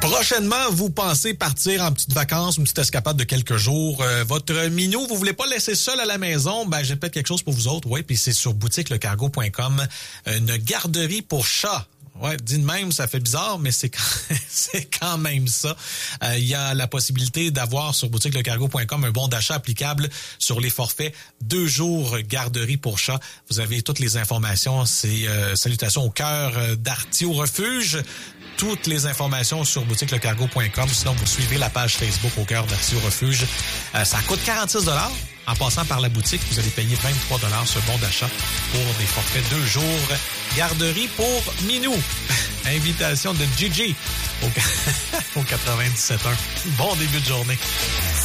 Prochainement, vous pensez partir en petite vacances, une petite escapade de quelques jours. Votre minou, vous voulez pas le laisser seul à la maison? Ben, j'ai peut-être quelque chose pour vous autres. Oui, puis c'est sur boutiquelecargo.com. Une garderie pour chats. Ouais, dit de même, ça fait bizarre, mais c'est quand même ça. Il y a la possibilité d'avoir sur boutiquelecargo.com un bon d'achat applicable sur les forfaits 2 jours garderie pour chat. Vous avez toutes les informations. C'est salutations au cœur d'Artio Refuge. Toutes les informations sur boutiquelecargo.com. Sinon, vous suivez la page Facebook au cœur d'Artio Refuge. Ça coûte 46 $. En passant par la boutique, vous allez payer 23 $ ce bon d'achat pour des forfaits 2 jours. Garderie pour minou. Invitation de Gigi au 97.1. Bon début de journée.